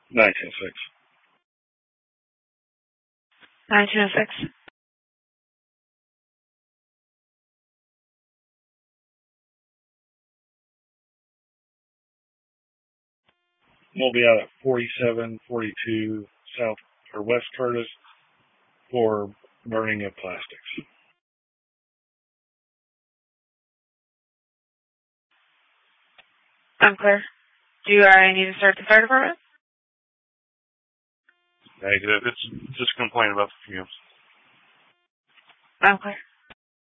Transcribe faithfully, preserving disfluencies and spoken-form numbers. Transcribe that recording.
nine ten six. nine ten six. We'll be out at forty-seven forty-two South or West Curtis for burning of plastics. Unclear. Do you already need to start the fire department? Negative. It's just a complaint about the fumes. Unclear.